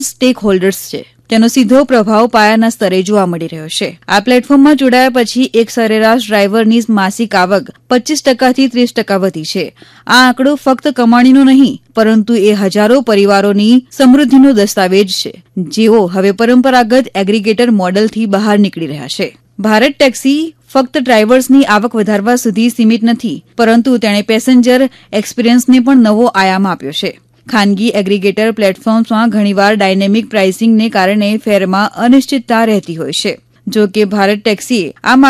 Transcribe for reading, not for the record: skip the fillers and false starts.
Stack holders છે તેનો સીધો પ્રભાવ પાયાના સ્તરે જોવા મળી રહ્યો છે. આ પ્લેટફોર્મમાં જોડાયા પછી એક સરેરાશ ડ્રાઈવરની માસિક આવક 25% થી 30% વધી છે. આ આંકડો ફક્ત કમાણીનો નહીં પરંતુ એ હજારો પરિવારોની સમૃદ્ધિનો દસ્તાવેજ છે જેઓ હવે પરંપરાગત એગ્રીગેટર મોડલથી બહાર નીકળી રહ્યા છે. ભારત ટેક્સી ફક્ત ડ્રાઈવર્સની આવક વધારવા સુધી સીમિત નથી પરંતુ તેણે પેસેન્જર એક્સપિરિયન્સને પણ નવો આયામ આપ્યો છે. ખાનગી એગ્રીગેટર પ્લેટફોર્મ્સમાં ઘણીવાર ડાયનેમિક પ્રાઇસિંગને કારણે ફેરમાં અનિશ્ચિતતા રહેતી હોય છે. જો કે ભારત ટેક્સીએ આ